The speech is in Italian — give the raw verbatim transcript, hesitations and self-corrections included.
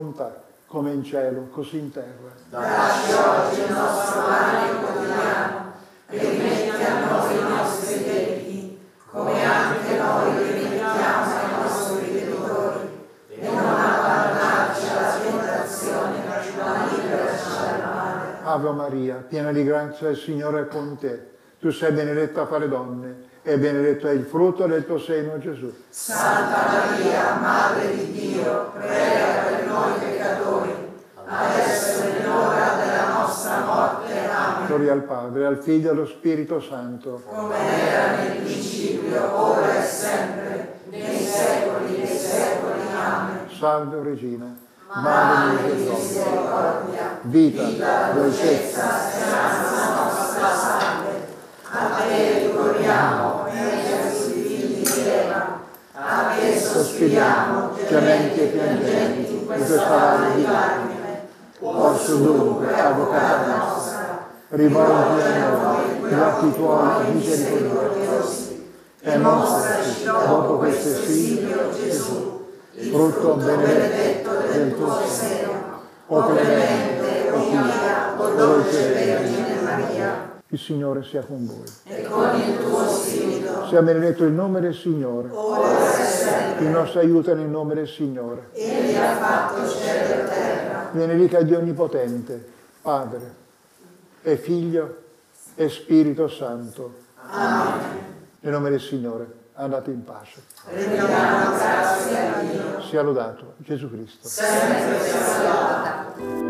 volontà, come in cielo, così in terra. Dacci oggi il nostro pane quotidiano e rimetti a noi i nostri debiti, come anche noi rimettiamo ai nostri debitori, e non abbandonarci alla tentazione, ma liberaci dal male. Ave Maria, piena di grazia, il Signore è con te. Tu sei benedetta fra le donne, e benedetto è il frutto del tuo seno, Gesù. Santa Maria, Madre di Dio, prega per noi peccatori, adesso è l'ora della nostra morte. Amen. Gloria al Padre, al Figlio e allo Spirito Santo. Come era nel principio, ora e sempre, nei secoli dei secoli. Amen. Salve Regina, Madre Madre di di misericordia, vita, vita, dolcezza, speranza nostra, salve. A te ricorriamo, essi figli di Eva, a te sospiriamo, gementi e piangenti, in questa valle di lacrime. Orso dunque, avvocata nostra, rivolgi a noi gli occhi tuoi misericordiosi, e mostraci dopo questo esilio, Gesù, il frutto benedetto del tuo seno, o clemente, o pia, o dolce Vergine Maria. Il Signore sia con voi. E con il tuo spirito, Sia benedetto il nome del Signore. ora e sempre. Il nostro aiuto nel nome del Signore. Egli ha fatto cielo e terra. Benedica Dio Onnipotente, Padre e Figlio e Spirito Santo. Amen. Nel nome del Signore, andate in pace. Rendiamo grazie a Dio. Sia lodato Gesù Cristo. Sempre sia lodato.